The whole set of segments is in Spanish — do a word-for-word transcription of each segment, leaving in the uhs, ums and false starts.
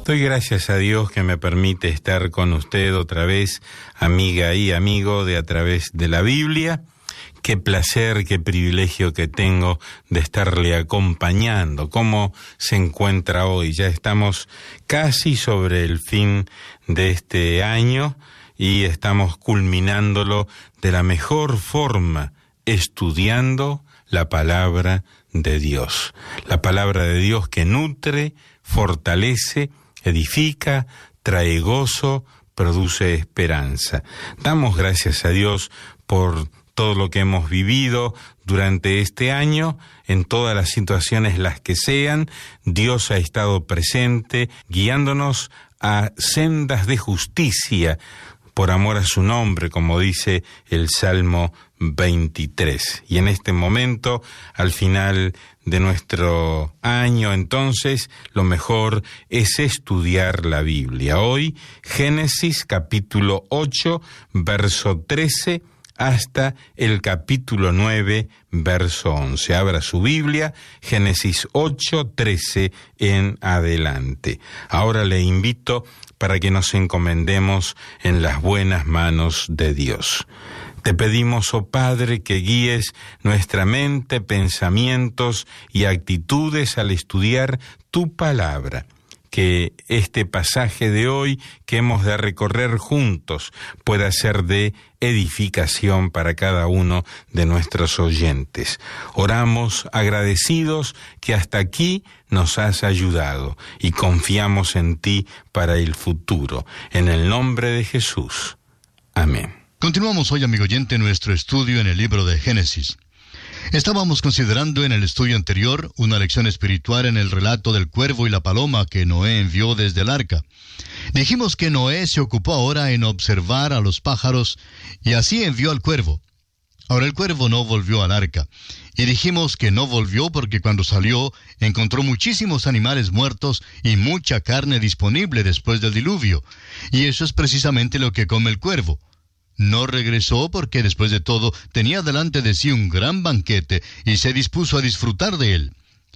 Doy gracias a Dios que me permite estar con usted otra vez, amiga y amigo de A Través de la Biblia. Qué placer, qué privilegio que tengo de estarle acompañando. ¿Cómo se encuentra hoy? Ya estamos casi sobre el fin de este año y estamos culminándolo de la mejor forma, estudiando la palabra de Dios. La palabra de Dios que nutre, fortalece, edifica, trae gozo, produce esperanza. Damos gracias a Dios por todo lo que hemos vivido durante este año, en todas las situaciones las que sean. Dios ha estado presente, guiándonos a sendas de justicia, por amor a su nombre, como dice el Salmo veintitrés. Y en este momento, al final de nuestro año, entonces, lo mejor es estudiar la Biblia. Hoy, Génesis capítulo ocho, verso trece, hasta el capítulo nueve, verso once. Abra su Biblia, Génesis ocho, trece en adelante. Ahora le invito para que nos encomendemos en las buenas manos de Dios. Te pedimos, oh Padre, que guíes nuestra mente, pensamientos y actitudes al estudiar tu palabra. Que este pasaje de hoy que hemos de recorrer juntos pueda ser de edificación para cada uno de nuestros oyentes. Oramos agradecidos que hasta aquí nos has ayudado y confiamos en ti para el futuro. En el nombre de Jesús. Amén. Continuamos hoy, amigo oyente, nuestro estudio en el libro de Génesis. Estábamos considerando en el estudio anterior una lección espiritual en el relato del cuervo y la paloma que Noé envió desde el arca. Dijimos que Noé se ocupó ahora en observar a los pájaros y así envió al cuervo. Ahora el cuervo no volvió al arca. Y dijimos que no volvió porque cuando salió encontró muchísimos animales muertos y mucha carne disponible después del diluvio. Y eso es precisamente lo que come el cuervo. No regresó porque, después de todo, tenía delante de sí un gran banquete y se dispuso a disfrutar de él.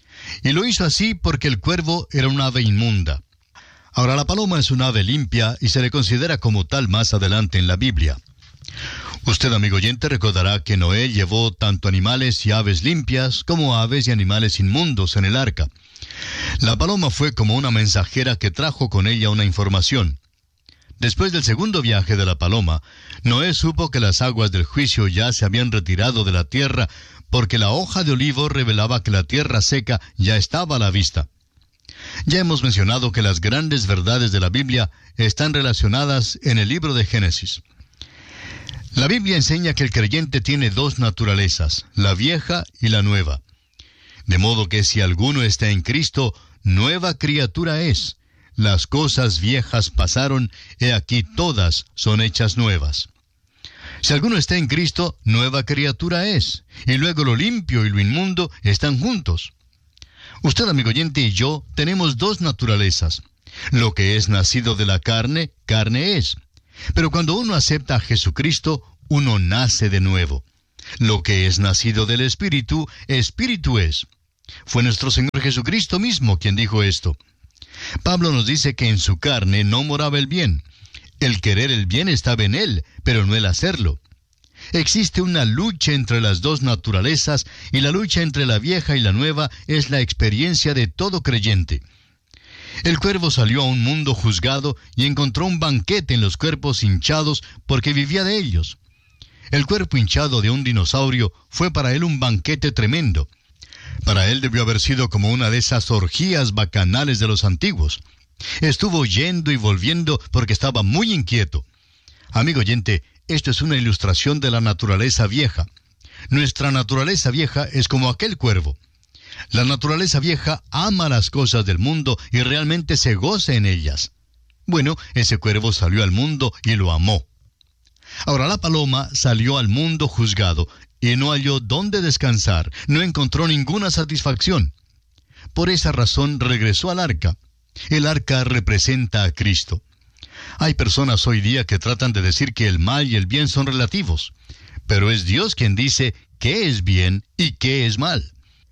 Y lo hizo así porque el cuervo era un ave inmunda. Ahora la paloma es un ave limpia y se le considera como tal más adelante en la Biblia. Usted, amigo oyente, recordará que Noé llevó tanto animales y aves limpias como aves y animales inmundos en el arca. La paloma fue como una mensajera que trajo con ella una información. Después del segundo viaje de la paloma, Noé supo que las aguas del juicio ya se habían retirado de la tierra, porque la hoja de olivo revelaba que la tierra seca ya estaba a la vista. Ya hemos mencionado que las grandes verdades de la Biblia están relacionadas en el libro de Génesis. La Biblia enseña que el creyente tiene dos naturalezas, la vieja y la nueva. De modo que si alguno está en Cristo, nueva criatura es. Las cosas viejas pasaron, he aquí todas son hechas nuevas. Si alguno está en Cristo, nueva criatura es, y luego lo limpio y lo inmundo están juntos. Usted, amigo oyente, y yo tenemos dos naturalezas. Lo que es nacido de la carne, carne es. Pero cuando uno acepta a Jesucristo, uno nace de nuevo. Lo que es nacido del Espíritu, Espíritu es. Fue nuestro Señor Jesucristo mismo quien dijo esto. Pablo nos dice que en su carne no moraba el bien. El querer el bien estaba en él, pero no el hacerlo. Existe una lucha entre las dos naturalezas, y la lucha entre la vieja y la nueva es la experiencia de todo creyente. El cuervo salió a un mundo juzgado y encontró un banquete en los cuerpos hinchados porque vivía de ellos. El cuerpo hinchado de un dinosaurio fue para él un banquete tremendo. Para él debió haber sido como una de esas orgías bacanales de los antiguos. Estuvo yendo y volviendo porque estaba muy inquieto. Amigo oyente, esto es una ilustración de la naturaleza vieja. Nuestra naturaleza vieja es como aquel cuervo. La naturaleza vieja ama las cosas del mundo y realmente se goza en ellas. Bueno, ese cuervo salió al mundo y lo amó. Ahora la paloma salió al mundo juzgado y no halló dónde descansar, no encontró ninguna satisfacción. Por esa razón regresó al arca. El arca representa a Cristo. Hay personas hoy día que tratan de decir que el mal y el bien son relativos, pero es Dios quien dice qué es bien y qué es mal.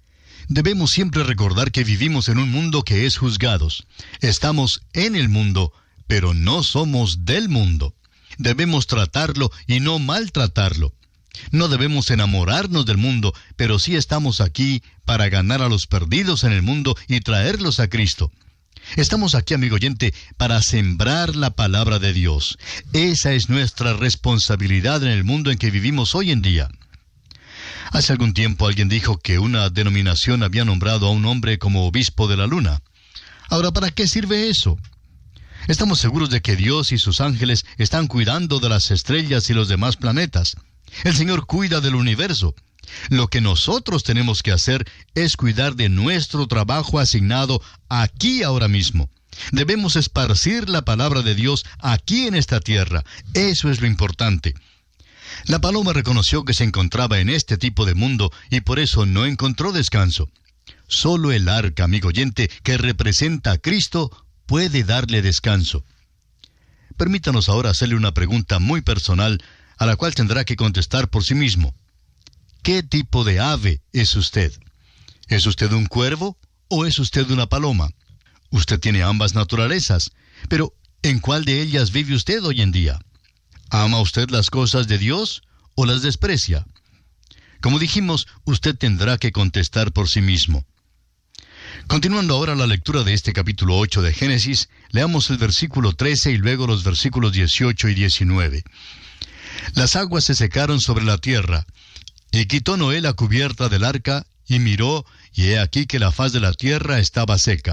Debemos siempre recordar que vivimos en un mundo que es juzgados. Estamos en el mundo, pero no somos del mundo. Debemos tratarlo y no maltratarlo. No debemos enamorarnos del mundo, pero sí estamos aquí para ganar a los perdidos en el mundo y traerlos a Cristo. Estamos aquí, amigo oyente, para sembrar la palabra de Dios. Esa es nuestra responsabilidad en el mundo en que vivimos hoy en día. Hace algún tiempo alguien dijo que una denominación había nombrado a un hombre como obispo de la luna. Ahora, ¿para qué sirve eso? Estamos seguros de que Dios y sus ángeles están cuidando de las estrellas y los demás planetas. El Señor cuida del universo. Lo que nosotros tenemos que hacer es cuidar de nuestro trabajo asignado aquí ahora mismo. Debemos esparcir la palabra de Dios aquí en esta tierra. Eso es lo importante. La paloma reconoció que se encontraba en este tipo de mundo y por eso no encontró descanso. Solo el arca, amigo oyente, que representa a Cristo, puede darle descanso. Permítanos ahora hacerle una pregunta muy personal, a la cual tendrá que contestar por sí mismo. ¿Qué tipo de ave es usted? ¿Es usted un cuervo o es usted una paloma? Usted tiene ambas naturalezas, pero ¿en cuál de ellas vive usted hoy en día? ¿Ama usted las cosas de Dios o las desprecia? Como dijimos, usted tendrá que contestar por sí mismo. Continuando ahora la lectura de este capítulo ocho de Génesis, leamos el versículo trece y luego los versículos dieciocho y diecinueve. Las aguas se secaron sobre la tierra, y quitó Noé la cubierta del arca, y miró, y he aquí que la faz de la tierra estaba seca.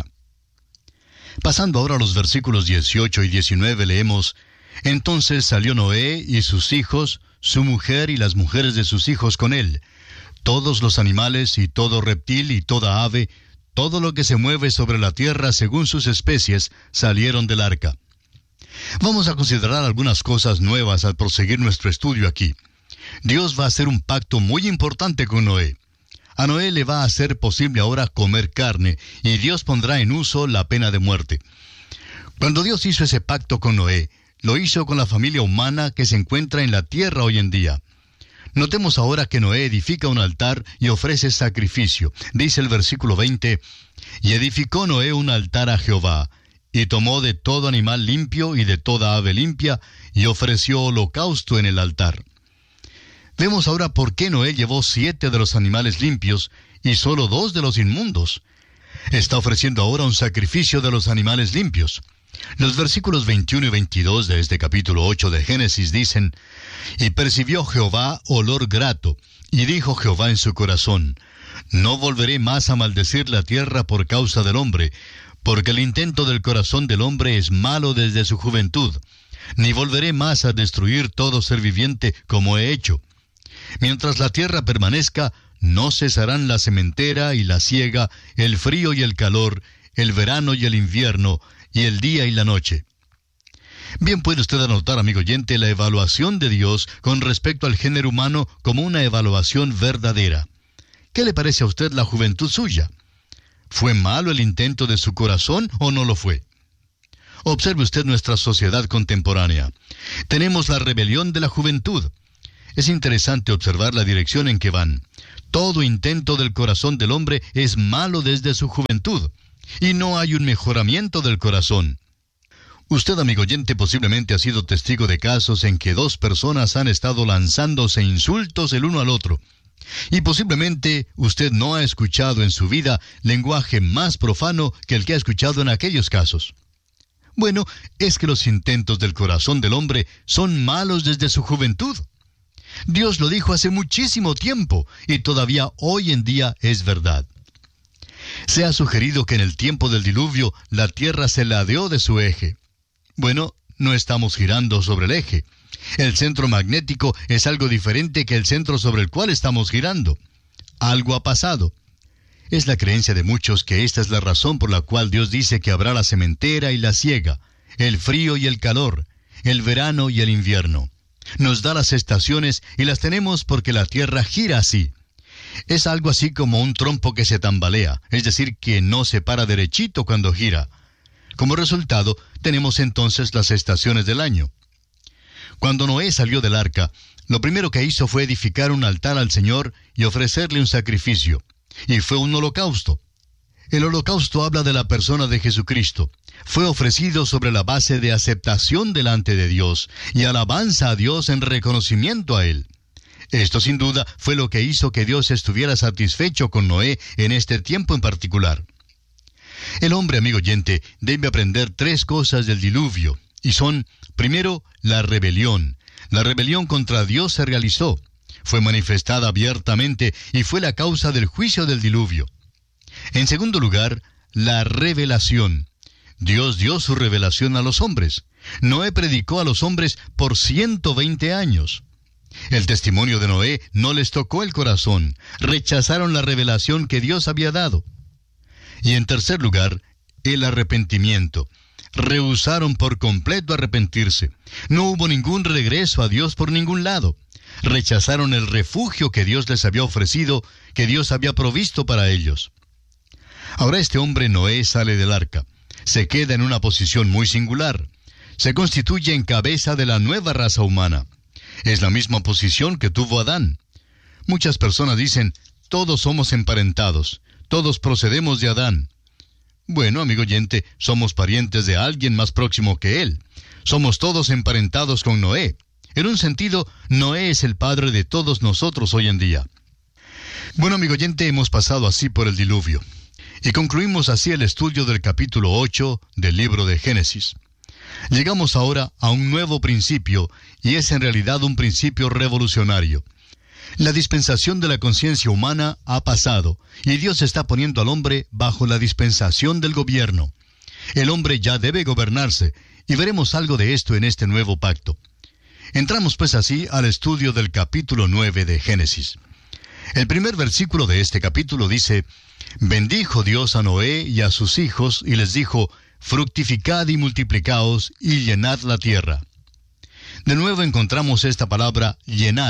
Pasando ahora a los versículos dieciocho y diecinueve, leemos: Entonces salió Noé y sus hijos, su mujer y las mujeres de sus hijos con él, todos los animales y todo reptil y toda ave, todo lo que se mueve sobre la tierra según sus especies, salieron del arca. Vamos a considerar algunas cosas nuevas al proseguir nuestro estudio aquí. Dios va a hacer un pacto muy importante con Noé. A Noé le va a hacer posible ahora comer carne, y Dios pondrá en uso la pena de muerte. Cuando Dios hizo ese pacto con Noé, lo hizo con la familia humana que se encuentra en la tierra hoy en día. Notemos ahora que Noé edifica un altar y ofrece sacrificio. Dice el versículo veinte, y edificó Noé un altar a Jehová, y tomó de todo animal limpio y de toda ave limpia, y ofreció holocausto en el altar. Vemos ahora por qué Noé llevó siete de los animales limpios y solo dos de los inmundos. Está ofreciendo ahora un sacrificio de los animales limpios. Los versículos veintiuno y veintidós de este capítulo ocho de Génesis dicen: Y percibió Jehová olor grato, y dijo Jehová en su corazón: No volveré más a maldecir la tierra por causa del hombre, porque el intento del corazón del hombre es malo desde su juventud, ni volveré más a destruir todo ser viviente como he hecho. Mientras la tierra permanezca, no cesarán la sementera y la siega, el frío y el calor, el verano y el invierno, y el día y la noche. Bien puede usted anotar, amigo oyente, la evaluación de Dios con respecto al género humano como una evaluación verdadera. ¿Qué le parece a usted la juventud suya? ¿Fue malo el intento de su corazón o no lo fue? Observe usted nuestra sociedad contemporánea. Tenemos la rebelión de la juventud. Es interesante observar la dirección en que van. Todo intento del corazón del hombre es malo desde su juventud, y no hay un mejoramiento del corazón. Usted, amigo oyente, posiblemente ha sido testigo de casos en que dos personas han estado lanzándose insultos el uno al otro. Y posiblemente usted no ha escuchado en su vida lenguaje más profano que el que ha escuchado en aquellos casos. Bueno, es que los intentos del corazón del hombre son malos desde su juventud. Dios lo dijo hace muchísimo tiempo, y todavía hoy en día es verdad. Se ha sugerido que en el tiempo del diluvio la tierra se ladeó de su eje. Bueno, no estamos girando sobre el eje. El centro magnético es algo diferente que el centro sobre el cual estamos girando. Algo ha pasado. Es la creencia de muchos que esta es la razón por la cual Dios dice que habrá la sementera y la siega, el frío y el calor, el verano y el invierno. Nos da las estaciones y las tenemos porque la tierra gira así. Es algo así como un trompo que se tambalea, es decir, que no se para derechito cuando gira. Como resultado, tenemos entonces las estaciones del año. Cuando Noé salió del arca, lo primero que hizo fue edificar un altar al Señor y ofrecerle un sacrificio. y fue un holocausto. El holocausto habla de la persona de Jesucristo. Fue ofrecido sobre la base de aceptación delante de Dios y alabanza a Dios en reconocimiento a Él. Esto sin duda fue lo que hizo que Dios estuviera satisfecho con Noé en este tiempo en particular. El hombre, amigo oyente, debe aprender tres cosas del diluvio, y son, primero, la rebelión. La rebelión contra Dios se realizó, fue manifestada abiertamente y fue la causa del juicio del diluvio. En segundo lugar, la revelación. Dios dio su revelación a los hombres. Noé predicó a los hombres por ciento veinte años. El testimonio de Noé no les tocó el corazón. Rechazaron la revelación que Dios había dado. Y en tercer lugar, el arrepentimiento. Rehusaron por completo arrepentirse. No hubo ningún regreso a Dios por ningún lado. Rechazaron el refugio que Dios les había ofrecido, que Dios había provisto para ellos. Ahora este hombre Noé sale del arca. Se queda en una posición muy singular. Se constituye en cabeza de la nueva raza humana. Es la misma posición que tuvo Adán. Muchas personas dicen, todos somos emparentados, todos procedemos de Adán. Bueno, amigo oyente, somos parientes de alguien más próximo que él. Somos todos emparentados con Noé. En un sentido, Noé es el padre de todos nosotros hoy en día. Bueno, amigo oyente, hemos pasado así por el diluvio. Y concluimos así el estudio del capítulo ocho del libro de Génesis. Llegamos ahora a un nuevo principio, y es en realidad un principio revolucionario. La dispensación de la conciencia humana ha pasado, y Dios está poniendo al hombre bajo la dispensación del gobierno. El hombre ya debe gobernarse, y veremos algo de esto en este nuevo pacto. Entramos pues así al estudio del capítulo nueve de Génesis. El primer versículo de este capítulo dice, «Bendijo Dios a Noé y a sus hijos, y les dijo, fructificad y multiplicaos, y llenad la tierra». De nuevo encontramos esta palabra, llenad,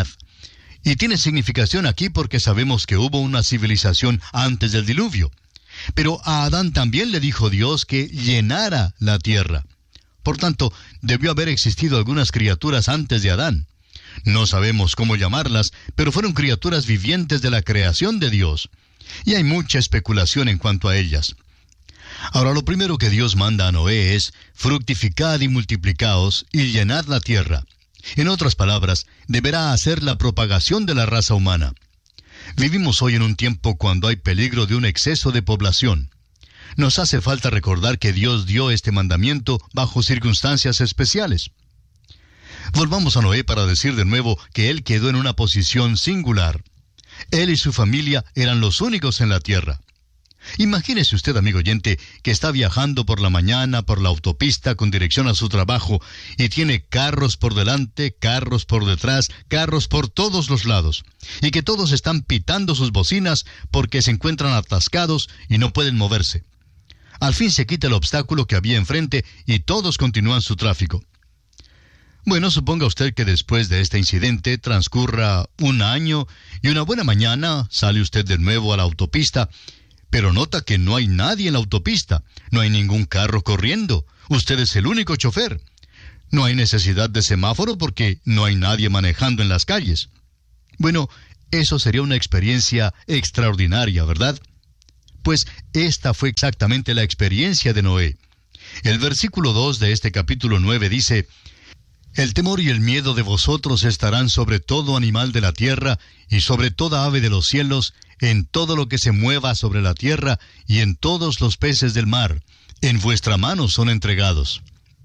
y tiene significación aquí porque sabemos que hubo una civilización antes del diluvio. Pero a Adán también le dijo Dios que llenara la tierra. Por tanto, debió haber existido algunas criaturas antes de Adán. No sabemos cómo llamarlas, pero fueron criaturas vivientes de la creación de Dios. Y hay mucha especulación en cuanto a ellas. Ahora, lo primero que Dios manda a Noé es, fructificad y multiplicaos, y llenad la tierra. En otras palabras, deberá hacer la propagación de la raza humana. Vivimos hoy en un tiempo cuando hay peligro de un exceso de población. Nos hace falta recordar que Dios dio este mandamiento bajo circunstancias especiales. Volvamos a Noé para decir de nuevo que él quedó en una posición singular. Él y su familia eran los únicos en la tierra. Imagínese usted, amigo oyente, que está viajando por la mañana por la autopista con dirección a su trabajo y tiene carros por delante, carros por detrás, carros por todos los lados, y que todos están pitando sus bocinas porque se encuentran atascados y no pueden moverse. Al fin se quita el obstáculo que había enfrente y todos continúan su tráfico. Bueno, suponga usted que después de este incidente transcurra un año y una buena mañana sale usted de nuevo a la autopista, pero nota que no hay nadie en la autopista, no hay ningún carro corriendo, usted es el único chofer. No hay necesidad de semáforo porque no hay nadie manejando en las calles. Bueno, eso sería una experiencia extraordinaria, ¿verdad? Pues esta fue exactamente la experiencia de Noé. El versículo dos de este capítulo nueve dice, «El temor y el miedo de vosotros estarán sobre todo animal de la tierra, y sobre toda ave de los cielos, en todo lo que se mueva sobre la tierra, y en todos los peces del mar. En vuestra mano son entregados».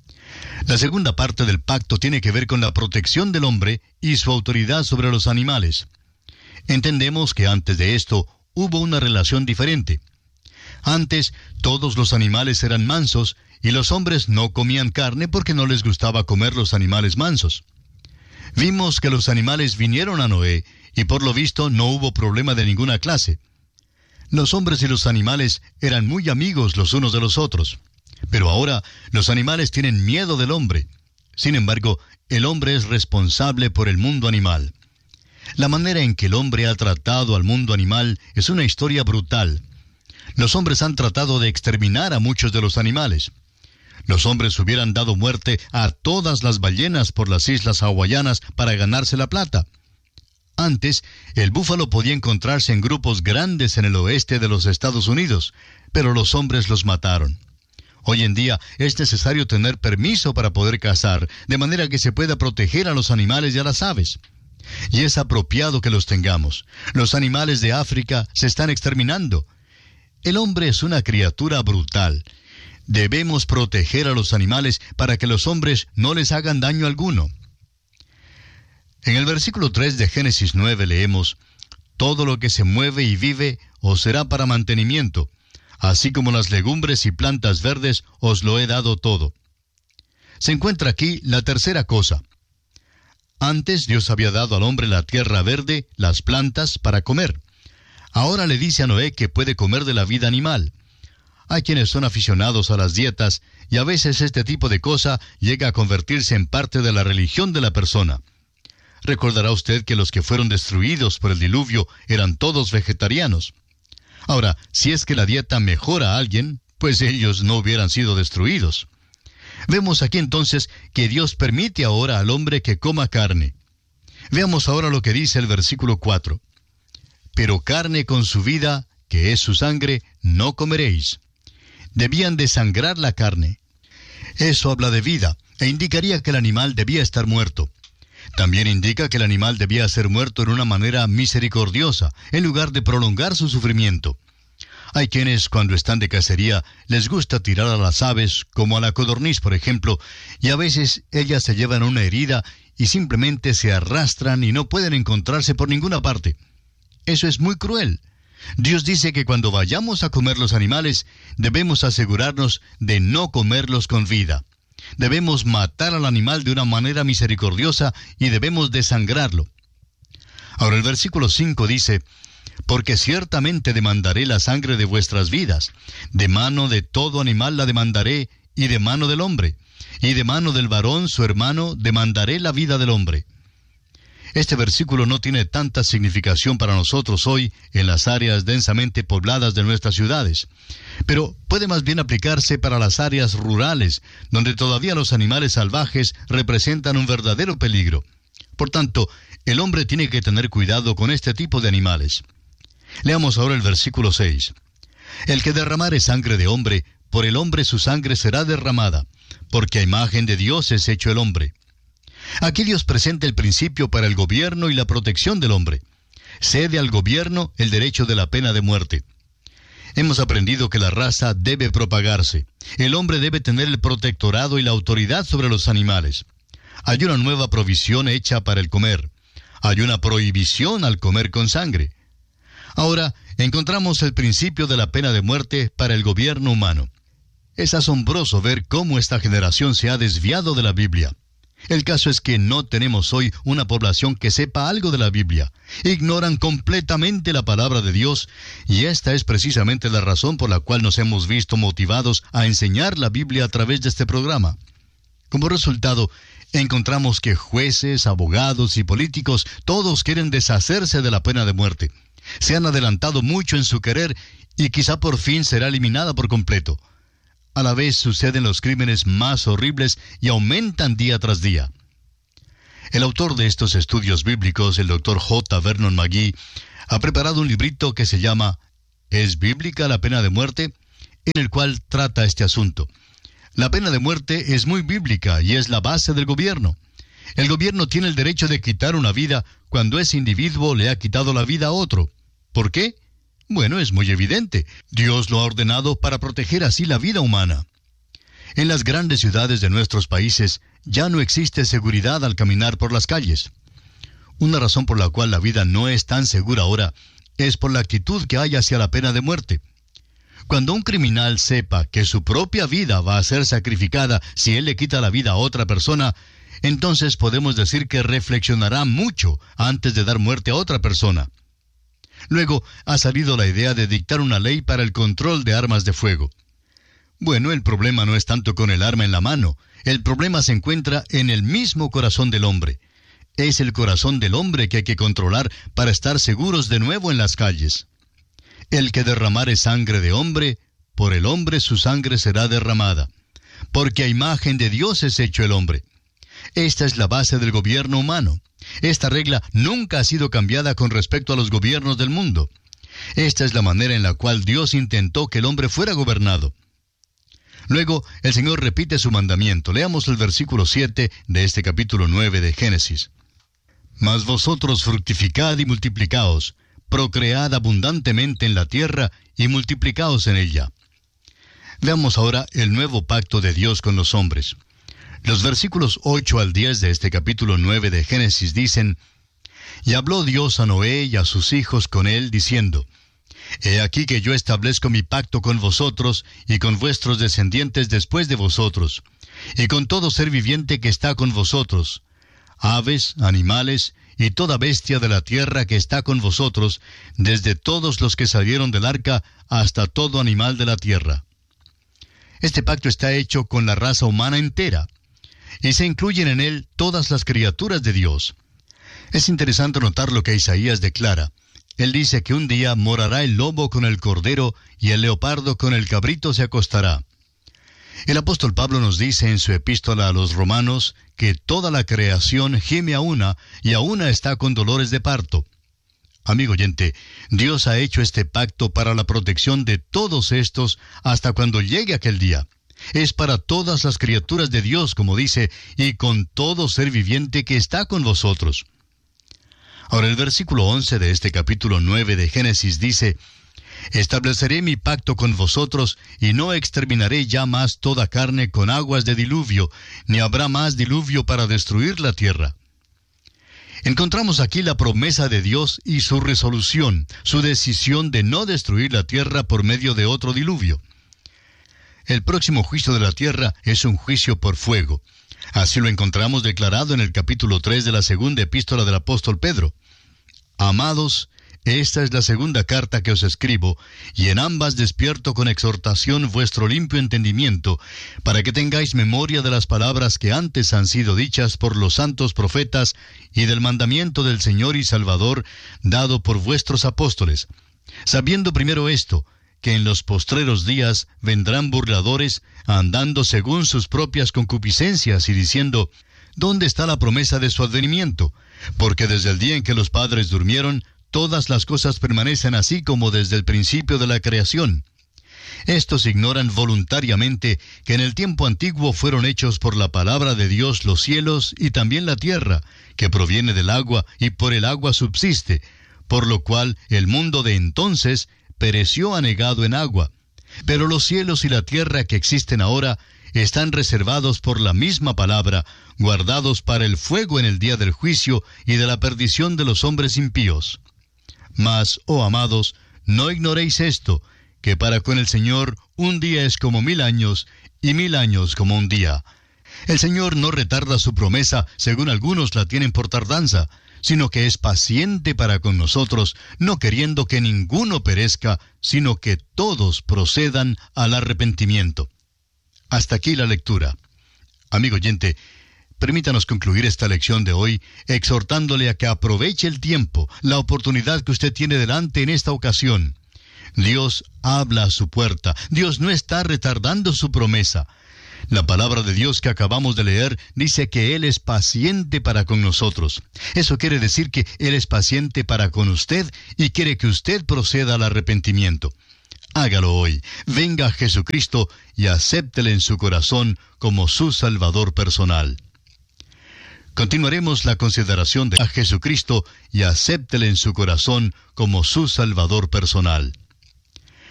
La segunda parte del pacto tiene que ver con la protección del hombre y su autoridad sobre los animales. Entendemos que antes de esto hubo una relación diferente. Antes, todos los animales eran mansos, y los hombres no comían carne porque no les gustaba comer los animales mansos. Vimos que los animales vinieron a Noé, y por lo visto no hubo problema de ninguna clase. Los hombres y los animales eran muy amigos los unos de los otros. Pero ahora los animales tienen miedo del hombre. Sin embargo, el hombre es responsable por el mundo animal. La manera en que el hombre ha tratado al mundo animal es una historia brutal. Los hombres han tratado de exterminar a muchos de los animales. Los hombres hubieran dado muerte a todas las ballenas por las islas hawaianas para ganarse la plata. Antes, el búfalo podía encontrarse en grupos grandes en el oeste de los Estados Unidos, pero los hombres los mataron. Hoy en día es necesario tener permiso para poder cazar, de manera que se pueda proteger a los animales y a las aves. Y es apropiado que los tengamos. Los animales de África se están exterminando. El hombre es una criatura brutal. Debemos proteger a los animales para que los hombres no les hagan daño alguno. En el versículo tres de Génesis nueve leemos: «Todo lo que se mueve y vive os será para mantenimiento, así como las legumbres y plantas verdes os lo he dado todo». Se encuentra aquí la tercera cosa. Antes Dios había dado al hombre la tierra verde, las plantas, para comer. Ahora le dice a Noé que puede comer de la vida animal. Hay quienes son aficionados a las dietas, y a veces este tipo de cosa llega a convertirse en parte de la religión de la persona. Recordará usted que los que fueron destruidos por el diluvio eran todos vegetarianos. Ahora, si es que la dieta mejora a alguien, pues ellos no hubieran sido destruidos. Vemos aquí entonces que Dios permite ahora al hombre que coma carne. Veamos ahora lo que dice el versículo cuatro. «Pero carne con su vida, que es su sangre, no comeréis». Debían desangrar la carne. Eso habla de vida, e indicaría que el animal debía estar muerto. También indica que el animal debía ser muerto en una manera misericordiosa, en lugar de prolongar su sufrimiento. Hay quienes, cuando están de cacería, les gusta tirar a las aves, como a la codorniz, por ejemplo, y a veces ellas se llevan una herida y simplemente se arrastran y no pueden encontrarse por ninguna parte. Eso es muy cruel. Dios dice que cuando vayamos a comer los animales, debemos asegurarnos de no comerlos con vida. Debemos matar al animal de una manera misericordiosa y debemos desangrarlo. Ahora el versículo cinco dice: «Porque ciertamente demandaré la sangre de vuestras vidas, de mano de todo animal la demandaré, y de mano del hombre, y de mano del varón su hermano demandaré la vida del hombre». Este versículo no tiene tanta significación para nosotros hoy en las áreas densamente pobladas de nuestras ciudades, pero puede más bien aplicarse para las áreas rurales, donde todavía los animales salvajes representan un verdadero peligro. Por tanto, el hombre tiene que tener cuidado con este tipo de animales. Leamos ahora el versículo seis. «El que derramare sangre de hombre, por el hombre su sangre será derramada, porque a imagen de Dios es hecho el hombre». Aquí Dios presenta el principio para el gobierno y la protección del hombre. Cede al gobierno el derecho de la pena de muerte. Hemos aprendido que la raza debe propagarse. El hombre debe tener el protectorado y la autoridad sobre los animales. Hay una nueva provisión hecha para el comer. Hay una prohibición al comer con sangre. Ahora, encontramos el principio de la pena de muerte para el gobierno humano. Es asombroso ver cómo esta generación se ha desviado de la Biblia. El caso es que no tenemos hoy una población que sepa algo de la Biblia. Ignoran completamente la palabra de Dios, y esta es precisamente la razón por la cual nos hemos visto motivados a enseñar la Biblia a través de este programa. Como resultado, encontramos que jueces, abogados y políticos, todos quieren deshacerse de la pena de muerte. Se han adelantado mucho en su querer, y quizá por fin será eliminada por completo. A la vez suceden los crímenes más horribles y aumentan día tras día. El autor de estos estudios bíblicos, el doctor J. Vernon McGee, ha preparado un librito que se llama ¿Es bíblica la pena de muerte?, en el cual trata este asunto. La pena de muerte es muy bíblica y es la base del gobierno. El gobierno tiene el derecho de quitar una vida cuando ese individuo le ha quitado la vida a otro. ¿Por qué? Bueno, es muy evidente. Dios lo ha ordenado para proteger así la vida humana. En las grandes ciudades de nuestros países ya no existe seguridad al caminar por las calles. Una razón por la cual la vida no es tan segura ahora es por la actitud que hay hacia la pena de muerte. Cuando un criminal sepa que su propia vida va a ser sacrificada si él le quita la vida a otra persona, entonces podemos decir que reflexionará mucho antes de dar muerte a otra persona. Luego ha salido la idea de dictar una ley para el control de armas de fuego. Bueno, el problema no es tanto con el arma en la mano. El problema se encuentra en el mismo corazón del hombre. Es el corazón del hombre que hay que controlar para estar seguros de nuevo en las calles. El que derramare sangre de hombre, por el hombre su sangre será derramada, porque a imagen de Dios es hecho el hombre. Esta es la base del gobierno humano. Esta regla nunca ha sido cambiada con respecto a los gobiernos del mundo. Esta es la manera en la cual Dios intentó que el hombre fuera gobernado. Luego, el Señor repite su mandamiento. Leamos el versículo siete de este capítulo nueve de Génesis. Mas vosotros fructificad y multiplicaos, procread abundantemente en la tierra y multiplicaos en ella. Veamos ahora el nuevo pacto de Dios con los hombres. Los versículos ocho al diez de este capítulo nueve de Génesis dicen: Y habló Dios a Noé y a sus hijos con él, diciendo: He aquí que yo establezco mi pacto con vosotros y con vuestros descendientes después de vosotros, y con todo ser viviente que está con vosotros, aves, animales, y toda bestia de la tierra que está con vosotros, desde todos los que salieron del arca hasta todo animal de la tierra. Este pacto está hecho con la raza humana entera, y se incluyen en él todas las criaturas de Dios. Es interesante notar lo que Isaías declara. Él dice que un día morará el lobo con el cordero, y el leopardo con el cabrito se acostará. El apóstol Pablo nos dice en su epístola a los romanos que toda la creación gime a una, y a una está con dolores de parto. Amigo oyente, Dios ha hecho este pacto para la protección de todos estos hasta cuando llegue aquel día. Es para todas las criaturas de Dios, como dice, y con todo ser viviente que está con vosotros. Ahora el versículo once de este capítulo nueve de Génesis dice: Estableceré mi pacto con vosotros, y no exterminaré ya más toda carne con aguas de diluvio, ni habrá más diluvio para destruir la tierra. Encontramos aquí la promesa de Dios y su resolución, su decisión de no destruir la tierra por medio de otro diluvio. El próximo juicio de la tierra es un juicio por fuego. Así lo encontramos declarado en el capítulo tres de la segunda epístola del apóstol Pedro. Amados, esta es la segunda carta que os escribo, y en ambas despierto con exhortación vuestro limpio entendimiento, para que tengáis memoria de las palabras que antes han sido dichas por los santos profetas, y del mandamiento del Señor y Salvador, dado por vuestros apóstoles, sabiendo primero esto, que en los postreros días vendrán burladores, andando según sus propias concupiscencias, y diciendo: ¿Dónde está la promesa de su advenimiento? Porque desde el día en que los padres durmieron, todas las cosas permanecen así como desde el principio de la creación. Estos ignoran voluntariamente que en el tiempo antiguo fueron hechos por la palabra de Dios los cielos y también la tierra, que proviene del agua y por el agua subsiste, por lo cual el mundo de entonces pereció anegado en agua. Pero los cielos y la tierra que existen ahora están reservados por la misma palabra, guardados para el fuego en el día del juicio y de la perdición de los hombres impíos. Mas, oh amados, no ignoréis esto, que para con el Señor un día es como mil años, y mil años como un día. El Señor no retarda su promesa, según algunos la tienen por tardanza, sino que es paciente para con nosotros, no queriendo que ninguno perezca, sino que todos procedan al arrepentimiento. Hasta aquí la lectura. Amigo oyente, permítanos concluir esta lección de hoy exhortándole a que aproveche el tiempo, la oportunidad que usted tiene delante en esta ocasión. Dios habla a su puerta. Dios no está retardando su promesa. La palabra de Dios que acabamos de leer dice que Él es paciente para con nosotros. Eso quiere decir que Él es paciente para con usted y quiere que usted proceda al arrepentimiento. Hágalo hoy. Venga a Jesucristo y acéptele en su corazón como su Salvador personal. Continuaremos la consideración de a Jesucristo y acéptele en su corazón como su Salvador personal.